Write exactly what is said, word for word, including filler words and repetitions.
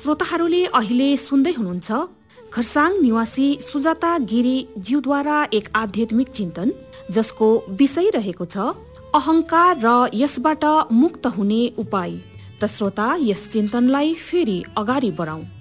श्रोताहरूले अहिले सुन्दै हुनुहुन्छ खरसाङ निवासी सुजाता गिरी ज्यूद्वारा एक आध्यात्मिक चिन्तन, जसको विषय रहेको छ अहंकार र यसबाट मुक्त हुने उपाय। त श्रोता, यस चिन्तनलाई फेरि अगाडि बढाउँ।